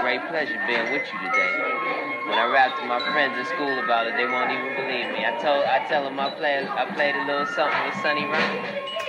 great pleasure being with you today. When I rap to my friends in school about it, they won't even believe me. I tell them I played a little something with Sonny Rhyme.